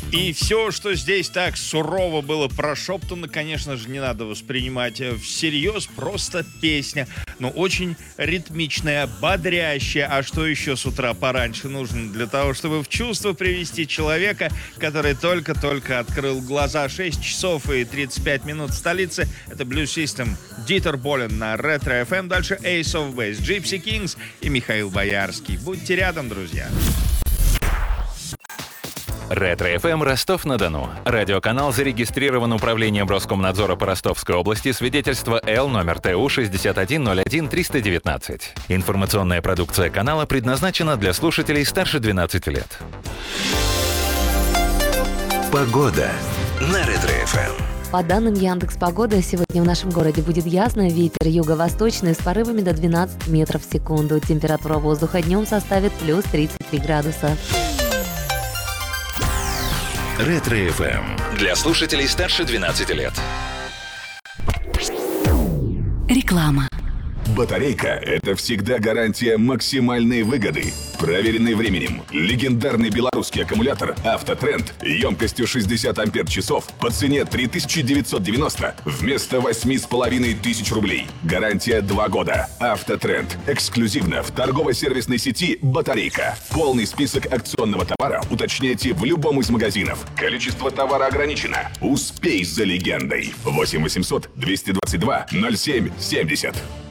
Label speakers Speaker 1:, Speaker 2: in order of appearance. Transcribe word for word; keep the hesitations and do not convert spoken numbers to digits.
Speaker 1: И все, что здесь так сурово было прошептано, конечно же, не надо воспринимать всерьез, просто песня. Но очень ритмичная, бодрящая. А что еще с утра пораньше нужно для того, чтобы в чувство привести человека, который только-только открыл глаза? шесть часов и тридцать пять минут в столице. Это Blue System, Дитер Болен на Ретро эф эм. Дальше Ace of Base, Gypsy Kings и Михаил Боярский. Будьте рядом, друзья.
Speaker 2: Ретро эф эм Ростов-на-Дону. Радиоканал зарегистрирован Управлением Роскомнадзора по Ростовской области. Свидетельство Л номер Т У шестьдесят один ноль один триста девятнадцать. Информационная продукция канала предназначена для слушателей старше двенадцати лет.
Speaker 3: Погода на Ретро эф эм.
Speaker 4: По данным Яндекс.Погоды, сегодня в нашем городе будет ясно, ветер юго-восточный с порывами до двенадцати метров в секунду. Температура воздуха днем составит плюс тридцать три градуса.
Speaker 3: Ретро эф эм.
Speaker 2: Для слушателей старше двенадцати лет.
Speaker 4: Реклама.
Speaker 5: Батарейка – это всегда гарантия максимальной выгоды. Проверенный временем. Легендарный белорусский аккумулятор «Автотренд» емкостью шестьдесят ампер-часов по цене три тысячи девятьсот девяносто вместо восемь с половиной тысяч рублей. Гарантия два года. «Автотренд» эксклюзивно в торгово-сервисной сети «Батарейка». Полный список акционного товара уточняйте в любом из магазинов. Количество товара ограничено. Успей за легендой. восемь восемьсот двести двадцать два ноль семь семьдесят.